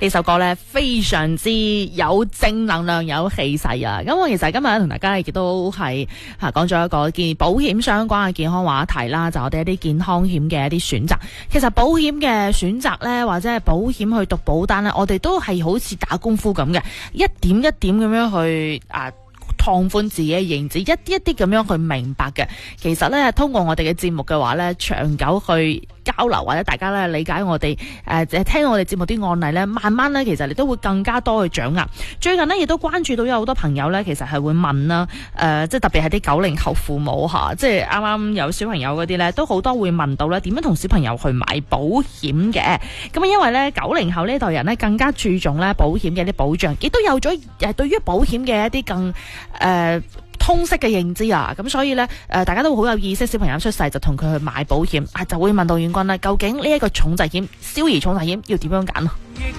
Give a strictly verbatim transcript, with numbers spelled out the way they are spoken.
呢首歌咧非常之有正能量、有氣勢啊！咁我其實今日同大家亦都係吓講咗一個健保險相關嘅健康話題啦，就我哋一啲健康險嘅一啲選擇。其實保險嘅選擇咧，或者係保險去讀保單咧，我哋都係好似打功夫咁嘅，一點一點咁樣去啊。擴寬自己嘅認知，一啲一啲咁樣去明白嘅。其實咧，通過我哋嘅節目嘅話咧，長久去交流或者大家咧理解我哋誒誒聽我哋節目啲案例咧，慢慢咧其實你都會更加多去掌握。最近呢，亦都關注到有好多朋友咧，其實係會問啦，誒、呃、即係特別係啲九零後父母嚇，即係啱啱有小朋友嗰啲咧，都好多會問到咧點樣同小朋友去買保險嘅。咁啊，因為咧九零後呢代人咧更加注重咧保險嘅啲保障，亦都有咗誒對於保險嘅一啲更誒、呃、通識嘅認知啊，咁所以咧誒、呃、大家都好有意識，小朋友出世就同佢去買保險，啊就會問到遠軍啦，究竟呢一個重疾險、小兒重疾險要點樣揀啊？